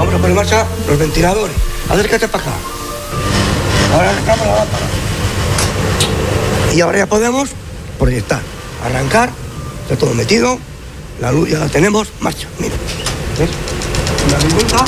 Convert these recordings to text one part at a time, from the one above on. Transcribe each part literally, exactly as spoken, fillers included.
vamos a poner en marcha los ventiladores. Acércate para acá. Ahora arrancamos la lámpara. Y ahora ya podemos proyectar, arrancar, está todo metido, la luz ya la tenemos, marcha, mira. ¿Ves? Una minuta.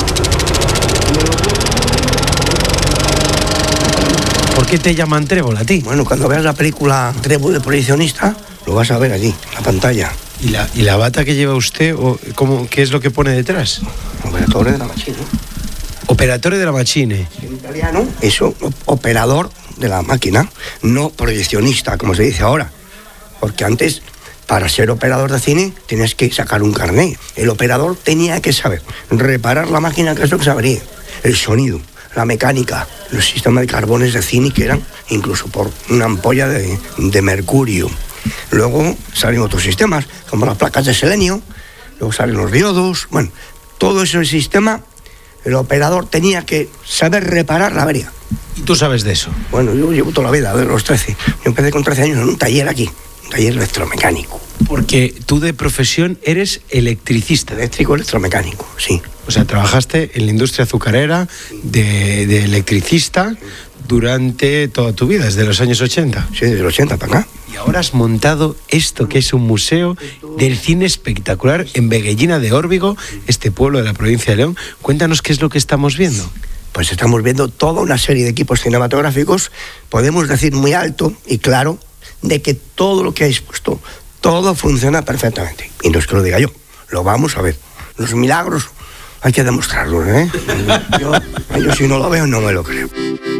¿Por qué te llaman trébol a ti? Bueno, cuando veas la película Trébol de proyeccionista, lo vas a ver allí, en la pantalla. ¿Y la, y la bata que lleva usted, o cómo, qué es lo que pone detrás? Operador de la máquina. Operatore de la machine. En italiano, eso, operador de la máquina, no proyeccionista, como se dice ahora. Porque antes, para ser operador de cine, tienes que sacar un carnet. El operador tenía que saber reparar la máquina, que es lo que sabría, el sonido, la mecánica, los sistemas de carbones de cine, que eran incluso por una ampolla de, de mercurio. Luego salen otros sistemas, como las placas de selenio, luego salen los diodos. Bueno, todo ese sistema, el operador tenía que saber reparar la avería. ¿Y tú sabes de eso? Bueno, yo llevo toda la vida, de los trece. Yo empecé con trece años en un taller aquí, un taller electromecánico. Porque tú de profesión eres electricista. Eléctrico electromecánico, sí. O sea, trabajaste en la industria azucarera de, de electricista durante toda tu vida, desde los años ochenta. Sí, desde los ochenta para acá. Y ahora has montado esto que es un museo del cine espectacular en Veguellina de Órbigo, este pueblo de la provincia de León. Cuéntanos qué es lo que estamos viendo. Pues estamos viendo toda una serie de equipos cinematográficos, podemos decir muy alto y claro, de que todo lo que habéis puesto, todo funciona perfectamente. Y no es que lo diga yo, lo vamos a ver. Los milagros hay que demostrarlos, ¿eh? Yo, yo si no lo veo no me lo creo.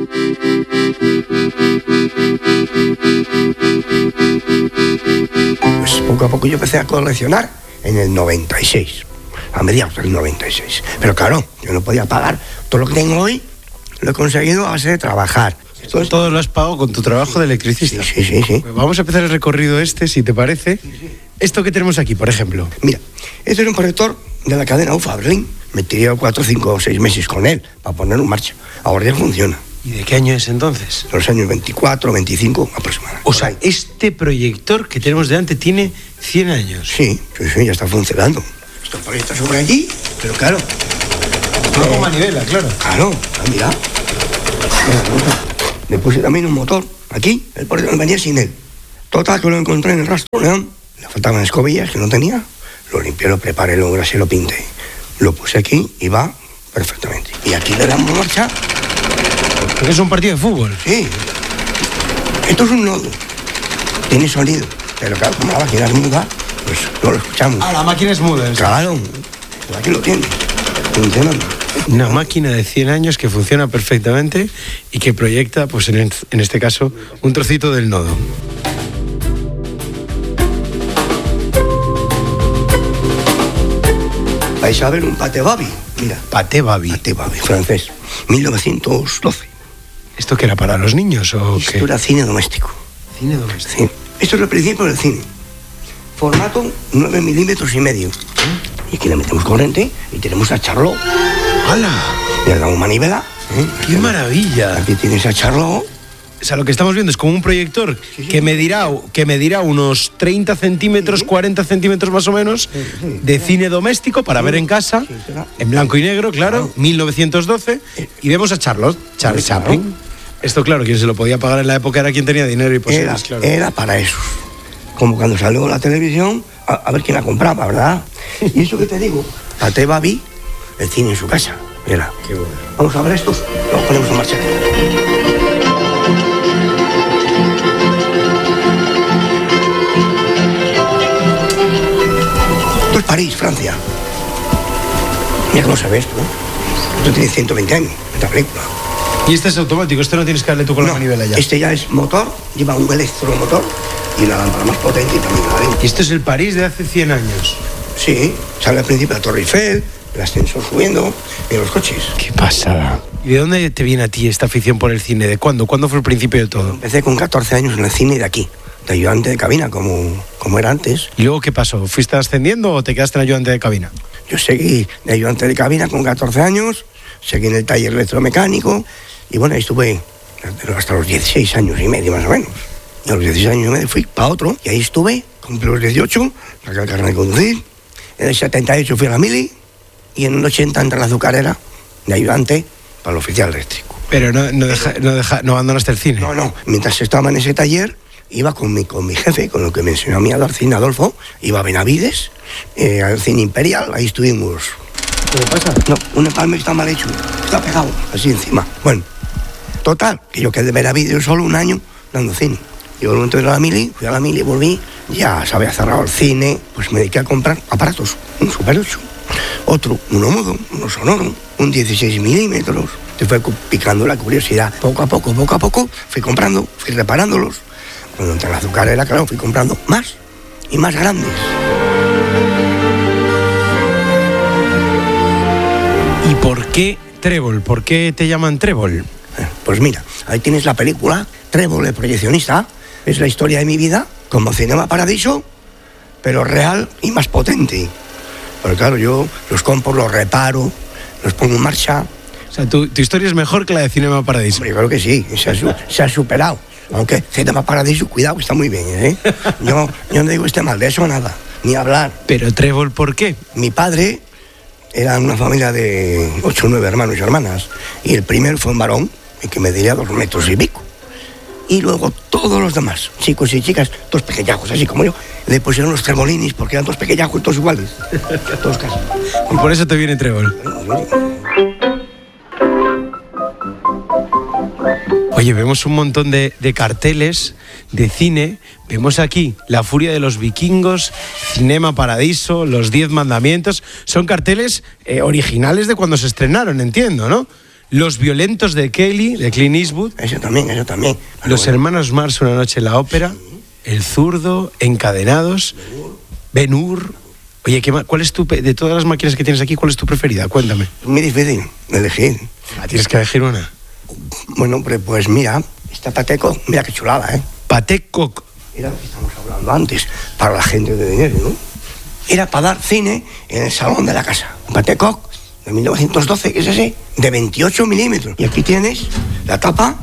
Pues poco a poco yo empecé a coleccionar en el noventa y seis, a mediados del noventa y seis. Pero claro, yo no podía pagar todo lo que tengo hoy, lo he conseguido a base de trabajar. Entonces, todo lo has pagado con tu trabajo de electricista. Sí, sí, sí, sí. Pues vamos a empezar el recorrido este, si te parece. Sí, sí. Esto que tenemos aquí, por ejemplo. Mira, este es un proyector de la cadena U F A Berlín. Me tiré cuatro, cinco o seis meses con él para ponerlo en marcha. Ahora ya funciona. ¿Y de qué año es entonces? De los años veinticuatro, veinticinco aproximadamente. O sea, este proyector que tenemos delante tiene cien años. Sí, sí, sí, ya está funcionando. Esto proyecta sobre aquí, pero claro. Luego eh, manivela, claro. Claro, mira. Le puse también un motor aquí, el proyector venía sin él. Total, que lo encontré en el rastro, León. Le faltaban escobillas que no tenía. Lo limpié, lo preparé, lo grasé, lo pinté. Lo puse aquí y va perfectamente. Y aquí le damos marcha. Porque es un partido de fútbol. Sí. Esto es un nodo. Tiene sonido. Pero claro, como la máquina es muda, pues no lo escuchamos. Ah, la máquina es muda. Claro. Pues aquí lo tiene. Funcionando. Una máquina de cien años que funciona perfectamente y que proyecta, pues en, el, en este caso, un trocito del nodo. Vais a ver un Pathé Baby, mira. Pathé Baby. Pathé Baby, francés, mil novecientos doce. ¿Esto qué era, para los niños o Esto qué? Esto era cine doméstico. Cine doméstico. Sí. Esto es el principio del cine. Formato nueve milímetros y medio. Y aquí le metemos corriente y tenemos a Charlot. ¡Hala! Le damos manivela. ¿eh? ¡Qué aquí, maravilla! Aquí tienes a Charlot. O sea, lo que estamos viendo es como un proyector sí, sí, que, medirá, que medirá unos treinta centímetros, sí, cuarenta centímetros más o menos, sí, sí, de cine doméstico para sí, ver en casa, sí, en blanco y negro, claro, claro. mil novecientos doce, y vemos a Charlotte, Charles sí, Chaplin. Claro. Esto, claro, quien se lo podía pagar en la época era quien tenía dinero y posibilidades, era, claro. Era para eso. Como cuando salió la televisión, a, a ver quién la compraba, ¿verdad? Y eso que te digo, Pathé Baby, el cine en su casa. Mira, qué bueno. Vamos a ver estos, los ponemos en marcha. Esto es París, Francia. Mira cómo se ve esto, ¿no? Esto tiene ciento veinte años, esta película. Y este es automático, este no tienes que darle tú con no, la manivela ya. Este ya es motor, lleva un electromotor y la lámpara más potente y también la lente. ¿Y esto es el París de hace cien años? Sí, sale al principio la Torre Eiffel, el ascensor subiendo y los coches. ¡Qué pasada! ¿Y de dónde te viene a ti esta afición por el cine? ¿De cuándo? ¿Cuándo fue el principio de todo? Empecé con catorce años en el cine de aquí, de ayudante de cabina, como, como era antes. ¿Y luego qué pasó? ¿Fuiste ascendiendo o te quedaste en ayudante de cabina? Yo seguí de ayudante de cabina con catorce años, seguí en el taller electromecánico y bueno, ahí estuve hasta los dieciséis años y medio más o menos. Y a los dieciséis años y medio fui para otro y ahí estuve, cumplí los dieciocho, saqué el carnet de conducir. En el setenta y ocho fui a la mili y en el ochenta entré a la azucarera de ayudante para el oficial eléctrico. Pero no, no, deja, no, deja, no abandonaste el cine. No, no. Mientras estaba en ese taller, iba con mi, con mi jefe, con lo que me enseñó a mí a dar cine, Adolfo, iba a Benavides, eh, al cine Imperial, ahí estuvimos. ¿Qué le pasa? No, un empalme está mal hecho, está pegado, así encima. Bueno, total, que yo quedé de Benavides solo un año dando cine. Yo luego entré a la mili, fui a la mili, volví, ya se había cerrado el cine, pues me dediqué a comprar aparatos, un Super ocho, otro, uno mudo, uno sonoro, un dieciséis milímetros. Te fue picando la curiosidad. Poco a poco, poco a poco, fui comprando, fui reparándolos. Cuando entré en la azucarera, claro, fui comprando más y más grandes. ¿Y por qué Trébol? ¿Por qué te llaman Trébol? Pues mira, ahí tienes la película Trébol, el proyeccionista. Es la historia de mi vida, como Cinema Paradiso, pero real y más potente. Porque claro, yo los compro, los reparo, los pongo en marcha. O sea, tu, tu historia es mejor que la de Cinema Paradiso. Hombre, yo creo que sí, se ha, se ha superado. Aunque Cinema Paradiso, cuidado, que está muy bien, ¿eh? Yo, yo no digo este mal de eso, nada, ni hablar. Pero Trébol, ¿por qué? Mi padre era una familia de ocho o nueve hermanos y hermanas. Y el primero fue un varón, el que mediría dos metros y pico. Y luego todos los demás, chicos y chicas, todos pequeñajos, así como yo, le pusieron los tremolinis porque eran todos pequeñajos, todos iguales. Todos casi. Y por eso te viene Trébol. Oye, vemos un montón de, de carteles de cine. Vemos aquí La furia de los vikingos, Cinema Paradiso, Los diez mandamientos. Son carteles eh, originales de cuando se estrenaron, entiendo, ¿no? Los violentos de Kelly, de Clint Eastwood. Eso también, eso también. Pero Los bueno. hermanos Marx, Una noche en la ópera. Sí. El zurdo, Encadenados. Ben-Hur. Oye, ¿qué, ¿cuál es tu, de todas las máquinas que tienes aquí, cuál es tu preferida? Cuéntame. Es muy difícil elegir. Ah, tienes que elegir una. Bueno, pues mira, esta Pateco, mira qué chulada, ¿eh? Pateco. Era lo que estamos hablando antes, para la gente de dinero, ¿no? Era para dar cine en el salón de la casa. Pateco, de mil novecientos doce, que es ese, de veintiocho milímetros. Y aquí tienes la tapa.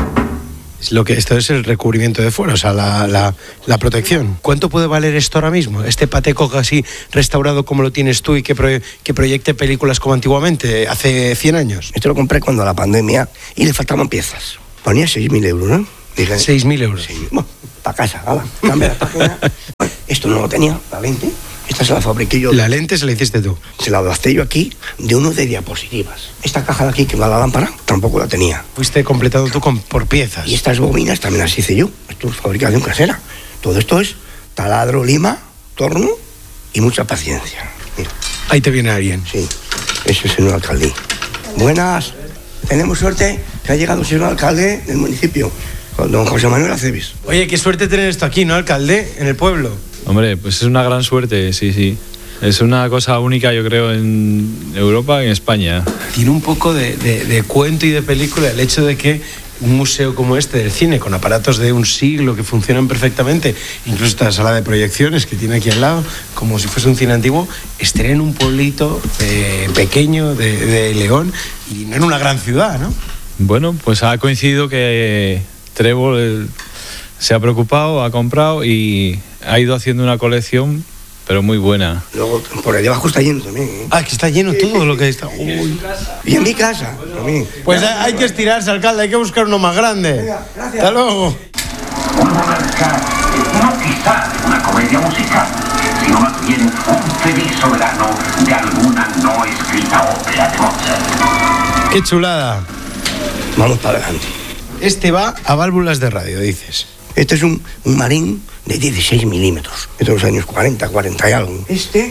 Es lo que, esto es el recubrimiento de fuera, o sea, la, la, la protección. ¿Cuánto puede valer esto ahora mismo? Este Pateco así restaurado como lo tienes tú y que, pro, que proyecte películas como antiguamente, hace cien años. Este lo compré cuando la pandemia y le faltaban piezas. Ponía seis mil euros, ¿no? Dije, seis mil euros. Sí, bueno, para casa, hala, cambia la página. Bueno, esto no lo tenía, la lente. Esta se la fabriqué yo. La lente se la hiciste tú. Se la adapté yo aquí de uno de diapositivas. Esta caja de aquí que va la lámpara tampoco la tenía. Fuiste completando tú con, por piezas. Y estas bobinas también las hice yo. Esto es fabricación casera. Todo esto es taladro, lima, torno y mucha paciencia. Mira. Ahí te viene alguien. Sí, ese es el señor alcalde. Buenas. Tenemos suerte que ha llegado el señor alcalde del municipio, don José Manuel Aceves. Oye, qué suerte tener esto aquí, ¿no, alcalde? En el pueblo. Hombre, pues es una gran suerte, sí, sí. Es una cosa única, yo creo, en Europa y en España. Tiene un poco de, de, de cuento y de película el hecho de que un museo como este del cine, con aparatos de un siglo que funcionan perfectamente, incluso esta sala de proyecciones que tiene aquí al lado, como si fuese un cine antiguo, esté en un pueblito eh, pequeño de, de León y no en una gran ciudad, ¿no? Bueno, pues ha coincidido que Trébol se ha preocupado, ha comprado y ha ido haciendo una colección, pero muy buena. Luego, por ahí debajo está lleno también, ¿eh? Ah, que está lleno todo lo que está. Uy. Y en mi casa también. Pues hay que estirarse, alcalde, hay que buscar uno más grande. Venga, gracias. Hasta luego. Un monarca, no quizá de una comedia musical, sino más bien un feliz soberano de alguna no escrita ópera de Mozart. Qué chulada. Vamos para adelante. Este va a válvulas de radio, dices. Este es un, un marín de dieciséis milímetros, de los años cuarenta, cuarenta y algo. Este...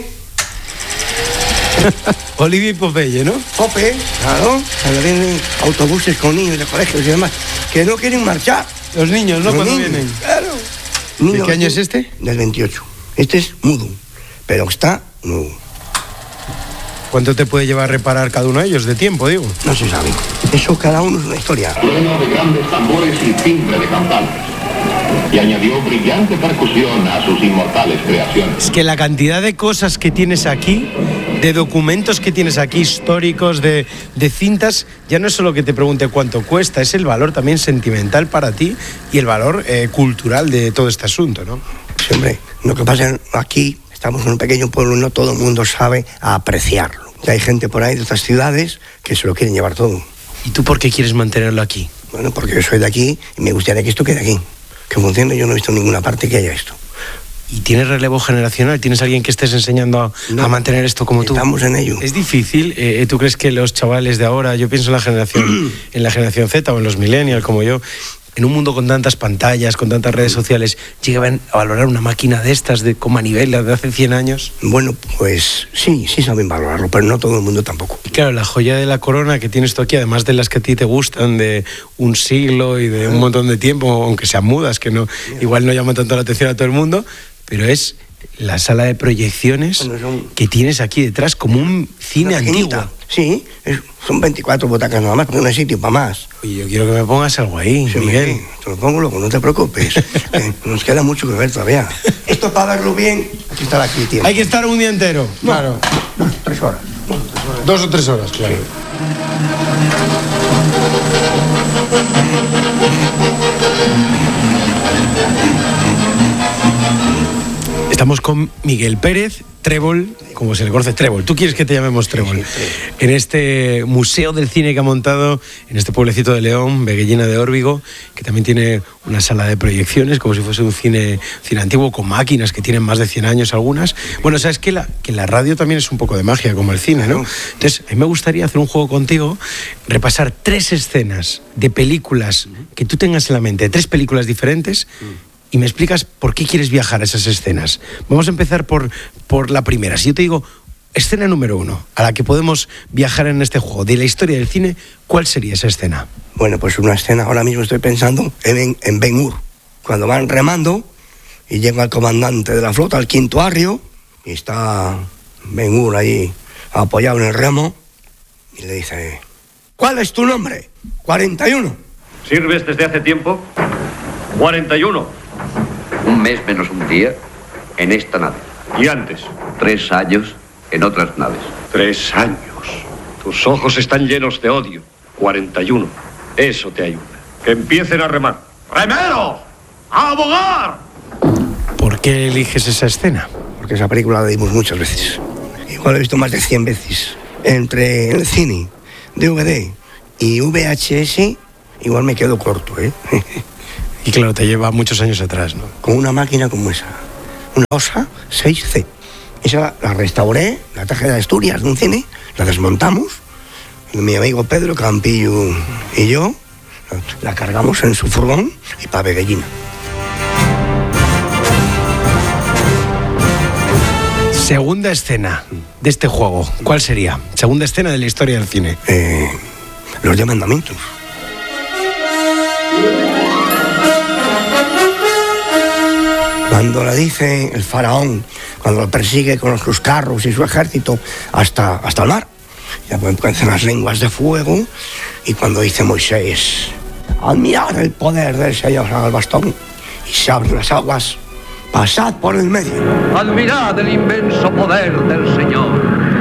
Olivier Popeye, ¿no? Pope, claro, cuando vienen autobuses con niños de colegios y demás, que no quieren marchar. Los niños, ¿no? Los Cuando niños, vienen. Claro. ¿De qué año es este? Del veintiocho. Este es mudo, pero está nuevo. ¿Cuánto te puede llevar a reparar cada uno de ellos? De tiempo, digo. No se sabe. Eso cada uno es una historia. Trueno de grandes tambores y timbre de campanas. Y añadió brillante percusión a sus inmortales creaciones. Es que la cantidad de cosas que tienes aquí, de documentos que tienes aquí, históricos, de, de cintas, ya no es solo que te pregunte cuánto cuesta, es el valor también sentimental para ti y el valor eh, cultural de todo este asunto, ¿no? Sí, hombre, lo que pasa aquí, estamos en un pequeño pueblo y no todo el mundo sabe apreciarlo. Y hay gente por ahí de otras ciudades que se lo quieren llevar todo. ¿Y tú por qué quieres mantenerlo aquí? Bueno, porque yo soy de aquí y me gustaría que esto quede aquí. Que funcione, yo no he visto en ninguna parte que haya esto. ¿Y tienes relevo generacional? ¿Tienes alguien que estés enseñando a, no, a mantener esto como tú? Estamos en ello. ¿Es difícil? Eh, ¿Tú crees que los chavales de ahora, yo pienso en la generación, en la generación Z o en los millennials como yo, en un mundo con tantas pantallas, con tantas redes sociales, llegan a valorar una máquina de estas de con manivela de hace cien años? Bueno, pues sí, sí saben valorarlo, pero no todo el mundo tampoco. Y claro, la joya de la corona que tienes tú aquí, además de las que a ti te gustan, de un siglo y de un montón de tiempo, aunque sean mudas, que no igual no llaman tanto la atención a todo el mundo, pero es la sala de proyecciones bueno, son... que tienes aquí detrás, como un cine antiguo. Sí, es, son veinticuatro butacas nada más, porque no hay sitio para más. Oye, yo quiero que me pongas algo ahí, sí, Miguel. Sí, te lo pongo luego, no te preocupes. eh, nos queda mucho que ver todavía. Esto para darlo bien, hay que estar aquí tiempo. Hay que estar un día entero, no, claro. Dos, tres horas. Dos, tres horas. Dos o tres horas, claro. Sí. Estamos con Miguel Pérez, Trébol, como se le conoce, Trébol. ¿Tú quieres que te llamemos Trébol? Sí, sí, sí. En este museo del cine que ha montado en este pueblecito de León, Veguellina de Órbigo, que también tiene una sala de proyecciones, como si fuese un cine, cine antiguo, con máquinas que tienen más de cien años algunas. Bueno, sabes que la, que la radio también es un poco de magia, como el cine, ¿no? Entonces, a mí me gustaría hacer un juego contigo, repasar tres escenas de películas que tú tengas en la mente, tres películas diferentes, y me explicas por qué quieres viajar a esas escenas. Vamos a empezar por, por la primera. Si yo te digo, escena número uno, a la que podemos viajar en este juego, de la historia del cine, ¿cuál sería esa escena? Bueno, pues una escena, ahora mismo estoy pensando en, en Ben-Hur, cuando van remando y llega el comandante de la flota, el quinto arrio, y está Ben-Hur ahí apoyado en el remo, y le dice, ¿cuál es tu nombre? cuarenta y uno. ¿Sirves desde hace tiempo? cuarenta y uno. Un mes menos un día en esta nave. ¿Y antes? Tres años en otras naves. Tres años. Tus ojos están llenos de odio. cuarenta y uno. Eso te ayuda. Que empiecen a remar. ¡Remeros! ¡A abogar! ¿Por qué eliges esa escena? Porque esa película la vimos muchas veces. Igual la he visto más de cien veces. Entre el cine, D V D y V H S, igual me quedo corto, ¿eh? Y claro, te lleva muchos años atrás, ¿no? Con una máquina como esa, una OSA seis C. Esa la, la restauré, la traje de Asturias de un cine, la desmontamos, mi amigo Pedro Campillo y yo, la, la cargamos en su furgón y para Veguellina. Segunda escena de este juego, ¿cuál sería? Segunda escena de la historia del cine. Eh, los diez mandamientos. Cuando le dice el faraón, cuando lo persigue con sus carros y su ejército hasta, hasta el mar, ya pueden ponerse las lenguas de fuego, y cuando dice Moisés, al mirar el poder del Señor al bastón, y se abren las aguas, pasad por el medio. Admirad el inmenso poder del Señor.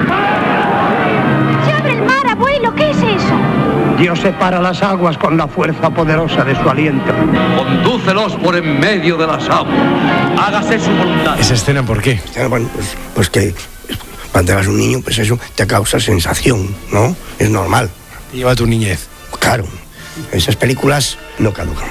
¡Se abre el mar, abuelo! ¿Qué es eso? Dios separa las aguas con la fuerza poderosa de su aliento. Condúcelos por en medio de las aguas. Hágase su voluntad. ¿Esa escena por qué? Bueno, pues, pues que cuando eras un niño, pues eso te causa sensación, ¿no? Es normal. Te lleva a tu niñez. Claro. Esas películas no caducan.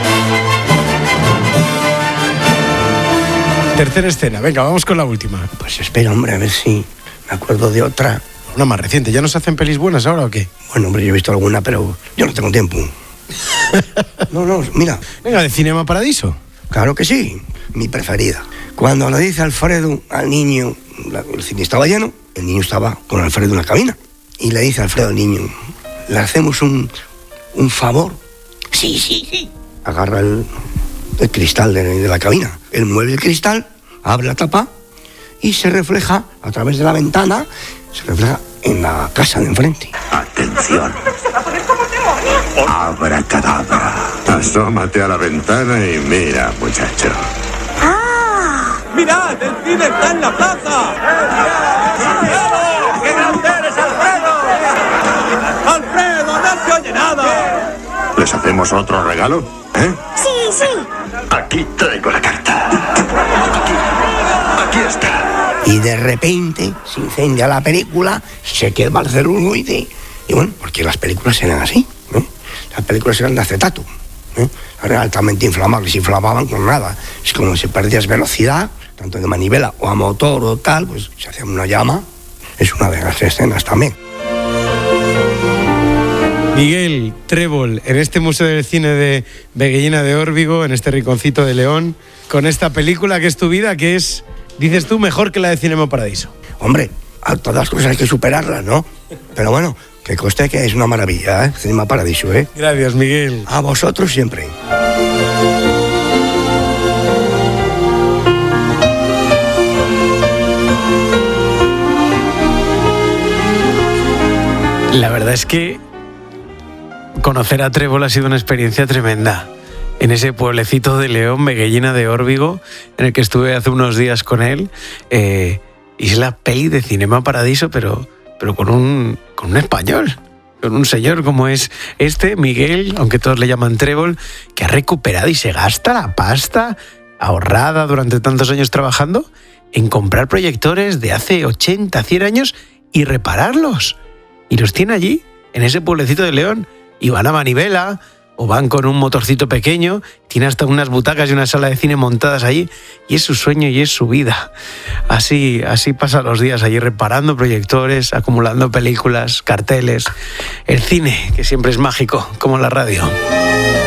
Tercera escena. Venga, vamos con la última. Pues espera, hombre, a ver si me acuerdo de otra. Una más reciente. ¿Ya nos hacen pelis buenas ahora o qué? Bueno, hombre, yo he visto alguna, pero yo no tengo tiempo. No, no, mira. Venga, de Cinema Paradiso. Claro que sí, mi preferida. Cuando le dice Alfredo al niño, la, el cine estaba lleno, el niño estaba con Alfredo en la cabina, y le dice Alfredo al niño, ¿le hacemos un, un favor? Sí, sí, sí. Agarra el, el cristal de, de la cabina, él mueve el cristal, abre la tapa, y se refleja a través de la ventana, se refleja en la casa de enfrente. Atención. Abracadabra. Asómate a la ventana y mira, muchacho. ¡Ah! ¡Mirad! ¡El cine está en la plaza! ¡Qué grande eres, Alfredo! ¡Alfredo, no se oye nada! ¿Les hacemos otro regalo? ¿Eh? Sí, sí. Aquí traigo la carta. Aquí, aquí está. Y de repente se incendia la película, se quema el celuloide. Y bueno, porque las películas eran así, ¿eh? Las películas eran de acetato, ¿eh? Eran altamente inflamables, se inflamaban con nada. Es como si perdías velocidad, tanto de manivela o a motor o tal, pues se hacía una llama. Es una de las escenas también. Miguel Trébol, en este Museo del Cine de Veguellina de Órbigo, en este rinconcito de León, con esta película que es tu vida, que es, dices tú, mejor que la de Cinema Paradiso. Hombre, a todas las cosas hay que superarlas, ¿no? Pero bueno, que conste que es una maravilla, ¿eh? Cinema Paradiso, ¿eh? Gracias, Miguel. A vosotros siempre. La verdad es que conocer a Trébol ha sido una experiencia tremenda. En ese pueblecito de León, Veguellina de Órbigo, en el que estuve hace unos días con él, eh, y es la peli de Cinema Paradiso, pero, pero con un, con un español, con un señor como es este, Miguel, aunque todos le llaman Trébol, que ha recuperado y se gasta la pasta ahorrada durante tantos años trabajando en comprar proyectores de hace ochenta, cien años y repararlos. Y los tiene allí, en ese pueblecito de León, y van a manivela o van con un motorcito pequeño, tiene hasta unas butacas y una sala de cine montadas allí, y es su sueño y es su vida. Así, así pasa los días allí reparando proyectores, acumulando películas, carteles, el cine, que siempre es mágico, como la radio.